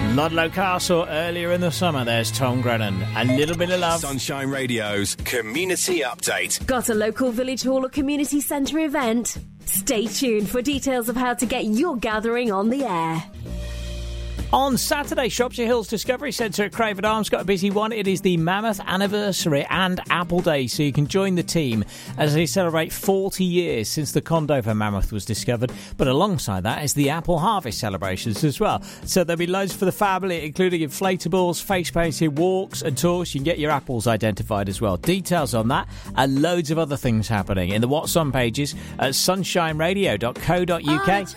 Ludlow Castle earlier in the summer. There's Tom Grennan. A little bit of love. Sunshine Radio's Community Update. Got a local village hall or community centre event? Stay tuned for details of how to get your gathering on the air. On Saturday, Shropshire Hills Discovery Centre at Craven Arms got a busy one. It is the Mammoth Anniversary and Apple Day, so you can join the team as they celebrate 40 years since the Condover mammoth was discovered. But alongside that is the Apple Harvest celebrations as well. So there'll be loads for the family, including inflatables, face-painted walks and tours. You can get your apples identified as well. Details on that and loads of other things happening in the What's On pages at sunshineradio.co.uk.